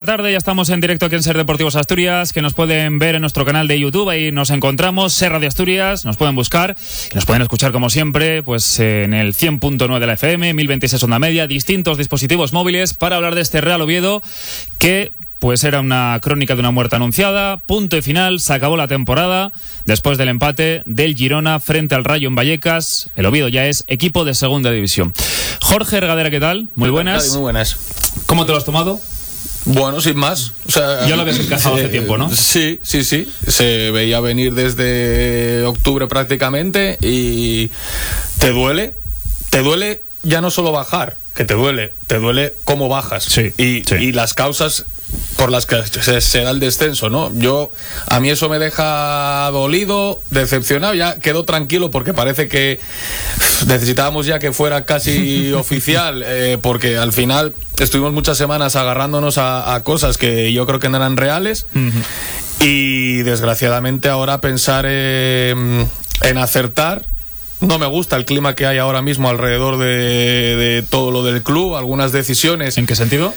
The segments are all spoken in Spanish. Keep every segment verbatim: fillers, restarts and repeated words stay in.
tarde, ya estamos en directo aquí en Ser Deportivos Asturias, que nos pueden ver en nuestro canal de YouTube, ahí nos encontramos, Ser Radio Asturias, nos pueden buscar y nos pueden escuchar como siempre, pues en el cien punto nueve de la F M, mil veintiséis onda media, distintos dispositivos móviles para hablar de este Real Oviedo, que pues era una crónica de una muerte anunciada, punto y final, se acabó la temporada, después del empate del Girona frente al Rayo en Vallecas, el Oviedo ya es equipo de segunda división. Jorge Regadera, ¿qué tal? Muy buenas. Muy buenas. ¿Cómo te lo has tomado? Bueno, sin más. O sea, ya lo habías encajado eh, hace tiempo, ¿no? Sí, sí, sí. Se veía venir desde octubre prácticamente y te duele, te duele ya no solo bajar, que te duele, te duele cómo bajas. Sí, y, sí. y las causas por las que se, se da el descenso, ¿no? Yo, a mí eso me deja dolido, decepcionado, ya quedo tranquilo porque parece que necesitábamos ya que fuera casi oficial, eh, porque al final estuvimos muchas semanas agarrándonos a, a cosas que yo creo que no eran reales. Uh-huh. Y desgraciadamente ahora pensar eh, en acertar. No me gusta el clima que hay ahora mismo alrededor de, de todo lo del club, algunas decisiones. ¿En qué sentido?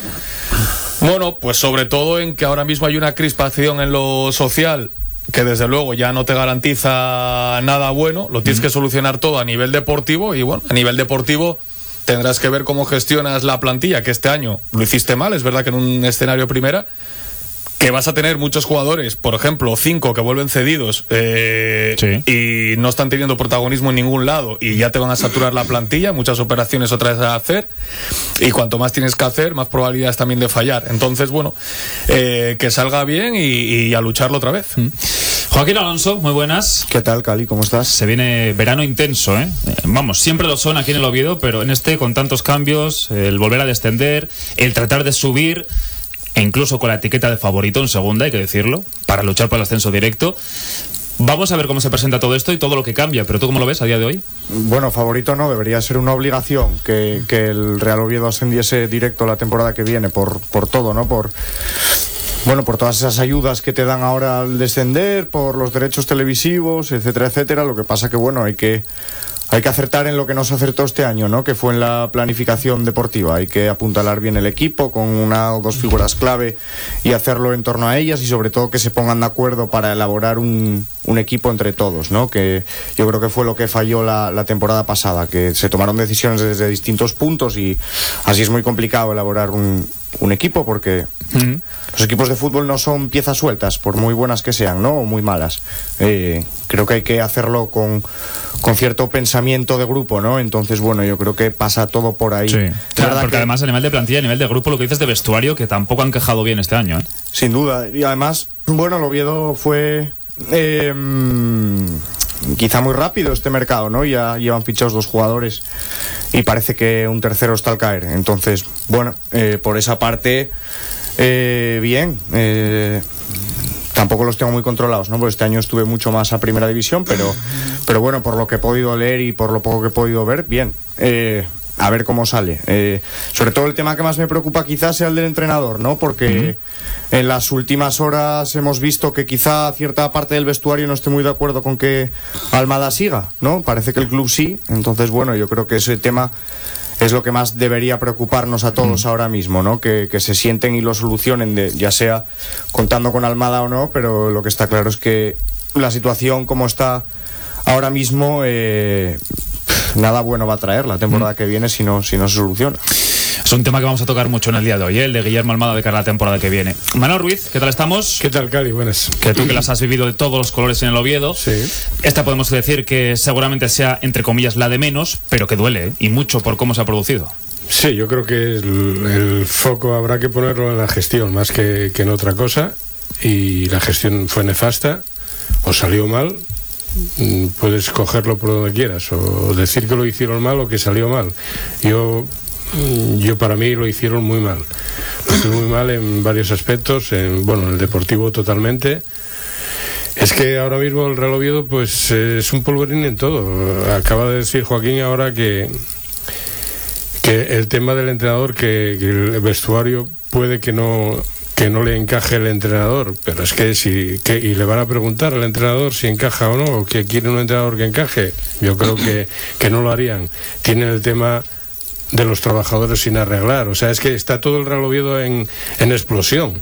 Bueno, pues sobre todo en que ahora mismo hay una crispación en lo social que desde luego ya no te garantiza nada bueno, lo tienes mm. que solucionar todo a nivel deportivo y bueno, a nivel deportivo tendrás que ver cómo gestionas la plantilla, que este año lo hiciste mal, es verdad que en un escenario primera, que vas a tener muchos jugadores, por ejemplo, cinco que vuelven cedidos eh, sí. y no están teniendo protagonismo en ningún lado y ya te van a saturar la plantilla, muchas operaciones otra vez a hacer y cuanto más tienes que hacer, más probabilidades también de fallar. Entonces, bueno, eh, que salga bien y, y a lucharlo otra vez. Mm. Joaquín Alonso, muy buenas. ¿Qué tal, Cali? ¿Cómo estás? Se viene verano intenso, ¿eh? Vamos, siempre lo son aquí en el Oviedo, pero en este, con tantos cambios, el volver a descender, el tratar de subir, e incluso con la etiqueta de favorito en segunda, hay que decirlo, para luchar por el ascenso directo. Vamos a ver cómo se presenta todo esto y todo lo que cambia, pero ¿tú cómo lo ves a día de hoy? Bueno, favorito no, debería ser una obligación que, que el Real Oviedo ascendiese directo la temporada que viene, por, por todo, ¿no? Por, bueno, por todas esas ayudas que te dan ahora al descender, por los derechos televisivos, etcétera, etcétera. Lo que pasa que, bueno, hay que... Hay que acertar en lo que no se acertó este año, ¿no? Que fue en la planificación deportiva. Hay que apuntalar bien el equipo con una o dos figuras clave y hacerlo en torno a ellas y sobre todo que se pongan de acuerdo para elaborar un, un equipo entre todos, ¿no? Que yo creo que fue lo que falló la, la temporada pasada, que se tomaron decisiones desde distintos puntos y así es muy complicado elaborar un, un equipo porque mm. los equipos de fútbol no son piezas sueltas, por muy buenas que sean, ¿no? O muy malas. Eh, creo que hay que hacerlo con, con cierto pensamiento de grupo, ¿no? Entonces, bueno, yo creo que pasa todo por ahí. Sí, claro, porque que, además a nivel de plantilla, a nivel de grupo, lo que dices de vestuario, que tampoco han quejado bien este año, ¿eh? Sin duda, y además, bueno, el Oviedo fue eh, quizá muy rápido este mercado, ¿no? Ya llevan fichados dos jugadores y parece que un tercero está al caer. Entonces, bueno, eh, por esa parte, eh, bien. Eh, Tampoco los tengo muy controlados, ¿no? Porque este año estuve mucho más a primera división, pero, pero bueno, por lo que he podido leer y por lo poco que he podido ver, bien. Eh, a ver cómo sale. Eh, sobre todo el tema que más me preocupa quizás sea el del entrenador, ¿no? Porque uh-huh. en las últimas horas hemos visto que quizá cierta parte del vestuario no esté muy de acuerdo con que Almada siga, ¿no? Parece que el club sí. Entonces, bueno, yo creo que ese tema es lo que más debería preocuparnos a todos mm. ahora mismo, ¿no? Que, que se sienten y lo solucionen, de, ya sea contando con Almada o no, pero lo que está claro es que la situación como está ahora mismo, eh, nada bueno va a traer la temporada mm. que viene si no, si no se soluciona. Es un tema que vamos a tocar mucho en el día de hoy, ¿eh? El de Guillermo Almada de cara a la temporada que viene. Manuel Ruiz, ¿qué tal estamos? ¿Qué tal, Cali? Buenas. Que tú que las has vivido de todos los colores en el Oviedo. Sí. Esta podemos decir que seguramente sea, entre comillas, la de menos, pero que duele, ¿eh? Y mucho por cómo se ha producido. Sí, yo creo que el, el foco habrá que ponerlo en la gestión más que, que en otra cosa. Y la gestión fue nefasta, o salió mal. Puedes cogerlo por donde quieras, o decir que lo hicieron mal o que salió mal. Yo... Yo para mí lo hicieron muy mal. Lo hicieron muy mal en varios aspectos, en, bueno, en el deportivo totalmente. Es que ahora mismo el Real Oviedo pues es un polvorín en todo. Acaba de decir Joaquín ahora que, que el tema del entrenador, que, que el vestuario puede que no... que no le encaje el entrenador, pero es que si que, y le van a preguntar al entrenador si encaja o no, o que quiere un entrenador que encaje. Yo creo que, que no lo harían. Tienen el tema de los trabajadores sin arreglar, o sea, es que está todo el Real Oviedo en, en explosión.